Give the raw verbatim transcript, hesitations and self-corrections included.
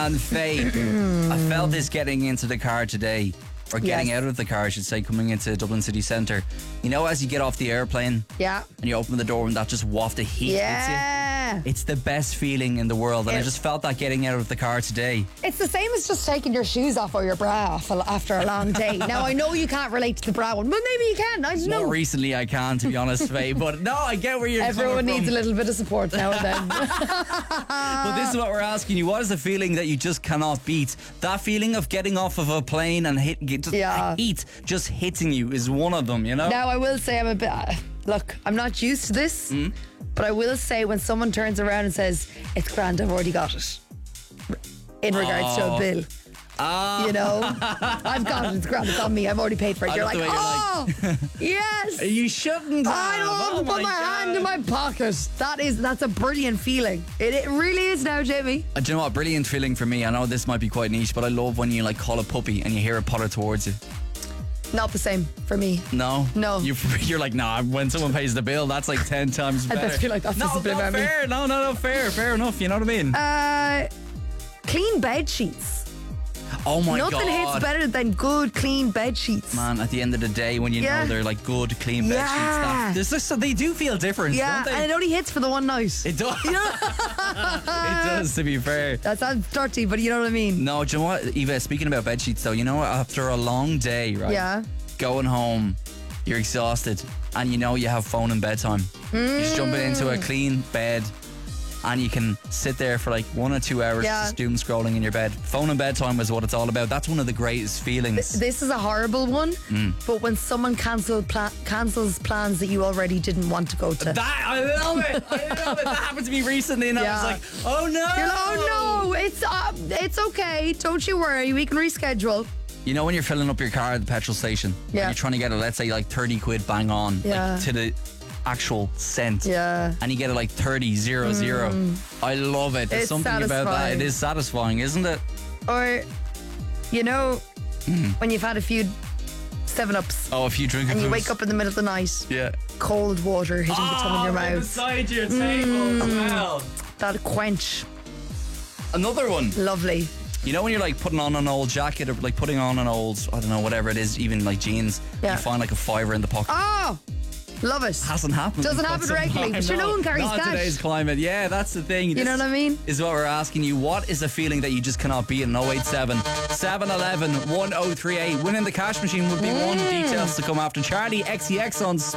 man, Faye. I felt this getting into the car today. Or getting Yes. out of the car, I should say, coming into Dublin city centre. You know, as you get off the airplane Yeah. and you open the door and that just waft of heat hits Yeah. you. It's the best feeling in the world. And I It- just felt that getting out of the car today. It's the same as just taking your shoes off or your bra off after a long day. Now, I know you can't relate to the bra one, but maybe you can. I don't know. More recently I can, to be honest, Faye. But no, I get where you're Everyone coming needs from. a little bit of support now and then. But this is what we're asking you. What is the feeling that you just cannot beat? That feeling of getting off of a plane and hit, get just Yeah. heat just hitting you is one of them, you know? Now, I will say I'm a bit... Uh, look, I'm not used to this, Hmm? but I will say when someone turns around and says, it's grand, I've already got it. In regards to a Oh. bill. Ah. You know? I've got it, it's grand, it's on me, I've already paid for it. I You're love like, the way oh, yes. You shouldn't have. I don't want Oh to put my, God. hand in my pocket. That is, that's a brilliant feeling. It, it really is now, Jamie. Uh, Do you know what? Brilliant feeling for me. I know this might be quite niche, but I love when you like call a puppy and you hear it putter towards you. Not the same for me. No? No. You, you're like, nah, when someone pays the bill, that's like ten times I better. bet you like that no, feels a bit no, about me. fair. No, no, no, fair. Fair enough. You know what I mean? Uh, clean bed sheets. oh my Nothing God. hits better than good, clean bed sheets. Man, at the end of the day, when you Yeah. know they're like good, clean bed sheets, Yeah. that, there's just, so they do feel different, Yeah, don't they? and it only hits for the one night. It does. It does, to be fair. That sounds dirty, but you know what I mean. No, do you know what, Eva, speaking about bed sheets though, you know what, after a long day, right? Yeah. Going home, you're exhausted, and you know you have phone and bedtime. You're just jumping into Mm. a clean bed, and you can sit there for like one or two hours Yeah. just doom scrolling in your bed. Phone and bedtime is what it's all about. That's one of the greatest feelings. This is a horrible one, Mm. but when someone cancel pla- cancels plans that you already didn't want to go to. That, I love it. I love it. That happened to me recently, and Yeah. I was like, oh no. You're like, oh no, it's uh, it's okay. Don't you worry, we can reschedule. You know when you're filling up your car at the petrol station, and Yeah. you're trying to get it, let's say like thirty quid bang on, Yeah. like to the actual cent. Yeah. And you get it like thirty, zero, zero. I love it. There's It's something about that. satisfying. It is satisfying, isn't it? Or, you know, Mm. when you've had a few seven ups Oh, if you drink and you wake up in the middle of the night, Yeah. cold water hitting the tongue in your mouth. beside your table as well. That quench, Another one. lovely. You know when you're like putting on an old jacket or like putting on an old, I don't know, whatever it is, even like jeans, Yeah. you find like a fiver in the pocket. Oh, love it. Hasn't happened. Doesn't in happen some regularly, time, but sure, no one carries not in cash. today's climate. Yeah, that's the thing. You know what I mean? Is what we're asking you. What is the feeling that you just cannot beat in oh eight seven, seven one one, one oh three eight? Winning the cash machine would be one. Details to come after Charlie X C X on